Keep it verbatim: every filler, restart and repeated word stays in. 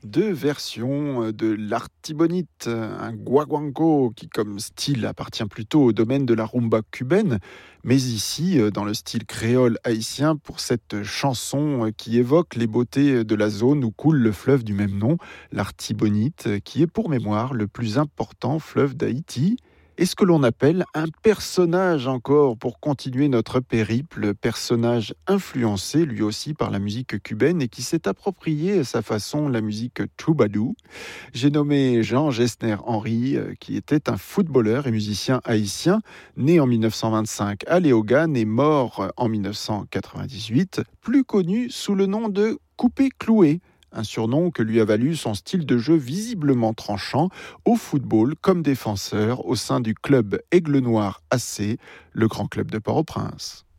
deux versions de l'artibonite, un guaguancó qui comme style appartient plutôt au domaine de la rumba cubaine, mais ici dans le style créole haïtien pour cette chanson qui évoque les beautés de la zone où coule le fleuve du même nom, l'artibonite, qui est pour mémoire le plus important fleuve d'Haïti. Et ce que l'on appelle un personnage encore pour continuer notre périple, personnage influencé lui aussi par la musique cubaine et qui s'est approprié à sa façon la musique troubadour. J'ai nommé Jean Gessner-Henry, qui était un footballeur et musicien haïtien, né en mille neuf cent vingt-cinq à Léogane et mort en mille neuf cent quatre-vingt-dix-huit, plus connu sous le nom de Coupé Cloué, un surnom que lui a valu son style de jeu visiblement tranchant au football comme défenseur au sein du club Aigle Noir A C, le grand club de Port-au-Prince.